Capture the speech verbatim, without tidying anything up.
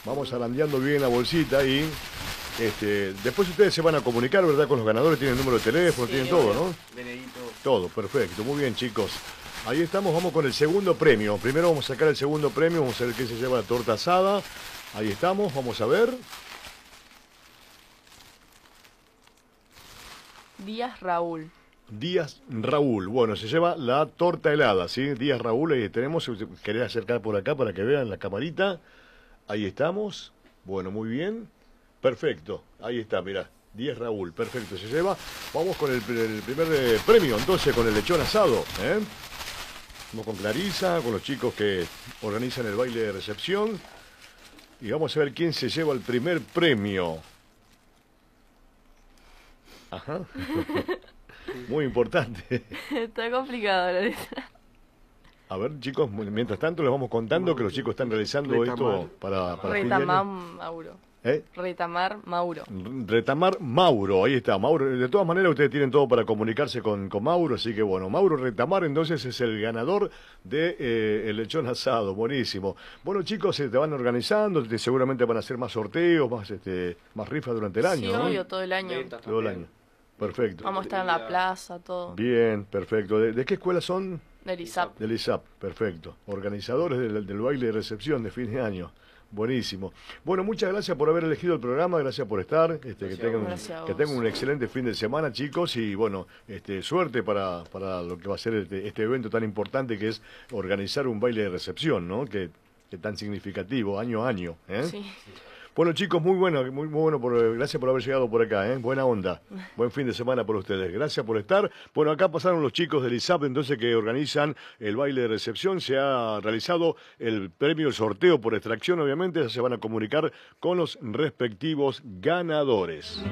Vamos arandeando bien la bolsita y este, después ustedes se van a comunicar, ¿verdad? Con los ganadores, tienen número de teléfono, Sí, tienen todo, obvio. ¿no? D N I, todo. Todo, perfecto, muy bien, chicos. Ahí estamos, vamos con el segundo premio. Primero vamos a sacar el segundo premio, vamos a ver qué se lleva la torta asada. Ahí estamos, vamos a ver. Díaz Raúl. Díaz Raúl, bueno, se lleva la torta helada, ¿sí? Díaz Raúl, ahí tenemos, querés acercar por acá para que vean la camarita. Ahí estamos, bueno, muy bien, perfecto, ahí está, mirá, Díaz Raúl, perfecto, se lleva. Vamos con el, el primer eh, premio, entonces, con el lechón asado, ¿eh? Vamos con Clarisa, con los chicos que organizan el baile de recepción. Y vamos a ver quién se lleva el primer premio. Ajá. Muy importante. Está complicado la letra. A ver, chicos, mientras tanto les vamos contando que los chicos están realizando esto para, para fin de Retamar año. Mauro. ¿Eh? Retamar Mauro. Retamar Mauro, ahí está, Mauro. De todas maneras ustedes tienen todo para comunicarse con, con Mauro, así que bueno, Mauro Retamar entonces es el ganador de eh, el lechón asado, buenísimo. Bueno, chicos, se te van organizando, te, seguramente van a hacer más sorteos, más este, más rifas durante el año, Sí, ¿no? obvio, todo el año. Todo el año. Perfecto. Vamos a estar en la plaza, todo. Bien, perfecto. ¿De, de qué escuela son? Del I S A P. Del I S A P, perfecto. Organizadores del, del baile de recepción de fin de año. Buenísimo. Bueno, muchas gracias por haber elegido el programa, gracias por estar, este, que, tengan, que tengan un excelente fin de semana, chicos, y bueno, este, suerte para, para lo que va a ser este, este evento tan importante que es organizar un baile de recepción, ¿no? Que, que tan significativo, año a año, ¿eh? Sí. Bueno, chicos, muy bueno, muy, muy bueno, por, gracias por haber llegado por acá, ¿eh? Buena onda, buen fin de semana por ustedes, gracias por estar. Bueno, acá pasaron los chicos del I S A P, entonces, que organizan el baile de recepción, se ha realizado el premio, el sorteo por extracción, obviamente, ya se van a comunicar con los respectivos ganadores.